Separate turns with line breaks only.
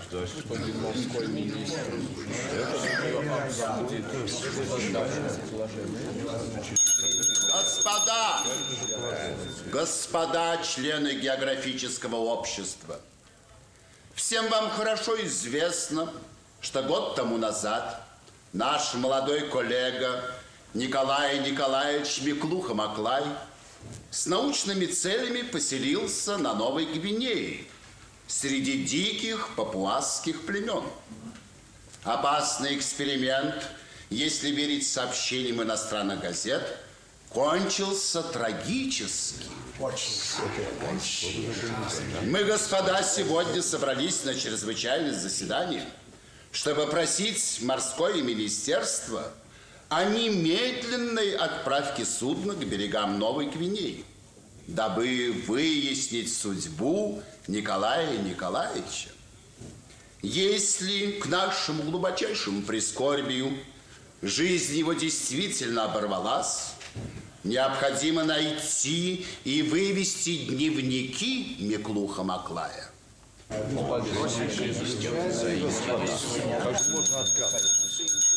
Господин морской министр.
Господа члены географического общества, всем вам хорошо известно, что год тому назад наш молодой коллега Николай Николаевич Миклуха-Маклай с научными целями поселился на Новой Гвинее среди диких папуасских племен. Опасный эксперимент, если верить сообщениям иностранных газет, кончился трагически. Мы, господа, сегодня собрались на чрезвычайное заседание, чтобы просить морское министерство о немедленной отправке судна к берегам Новой Гвинеи, дабы выяснить судьбу Николая Николаевича. Если к нашему глубочайшему прискорбию жизнь его действительно оборвалась, необходимо найти и вывести дневники Миклуха-Маклая.
Как можно отказаться?